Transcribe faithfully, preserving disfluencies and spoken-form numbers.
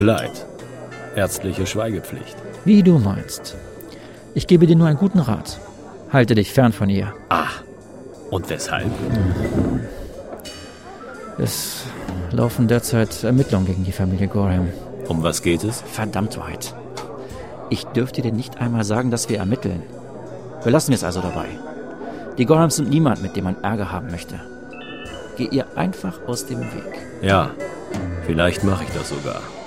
Leid. Ärztliche Schweigepflicht. Wie du meinst. Ich gebe dir nur einen guten Rat. Halte dich fern von ihr. Ah, und weshalb? Es laufen derzeit Ermittlungen gegen die Familie Gorham. Um was geht es? Verdammt weit. Ich dürfte dir nicht einmal sagen, dass wir ermitteln. Belassen wir es also dabei. Die Gorhams sind niemand, mit dem man Ärger haben möchte. Geh ihr einfach aus dem Weg. Ja, vielleicht mache ich das sogar.